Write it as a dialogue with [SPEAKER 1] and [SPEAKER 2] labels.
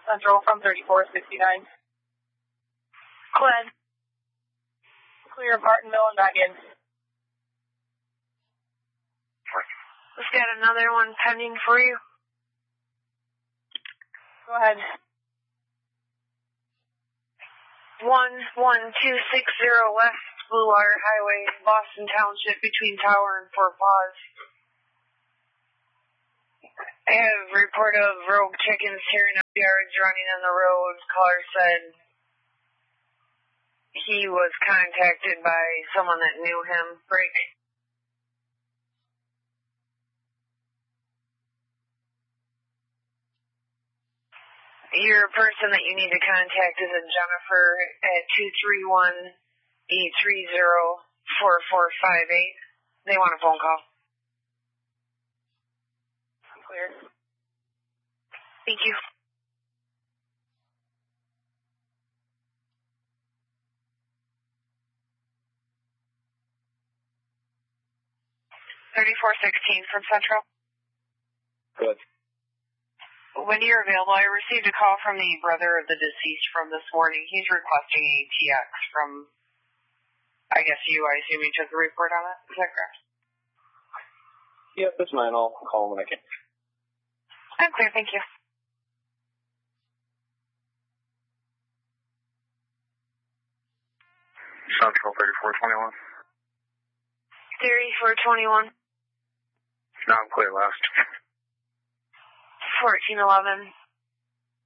[SPEAKER 1] Central from 3469.
[SPEAKER 2] Go ahead.
[SPEAKER 1] Clear Bartonville and back in.
[SPEAKER 2] Let's get another one pending for you.
[SPEAKER 1] Go ahead.
[SPEAKER 2] 11260 West Blue Water Highway, Boston Township, between Tower and Fort Paws. I have a report of rogue chickens tearing up yards, running on the road. Caller said he was contacted by someone that knew him. Break. Your person that you need to contact is a Jennifer at 231-830-4458. They want a phone call.
[SPEAKER 1] Clear.
[SPEAKER 2] Thank you. $3416 from Central.
[SPEAKER 3] Good.
[SPEAKER 2] When you're available, I received a call from the brother of the deceased from this morning. He's requesting a TX from, I guess you, I assume you took a report on it. Is that correct?
[SPEAKER 3] Yep, that's mine. I'll call him when I can.
[SPEAKER 2] I'm clear, thank you.
[SPEAKER 4] Central 3421.
[SPEAKER 2] 3421.
[SPEAKER 4] Not clear last.
[SPEAKER 2] 1411.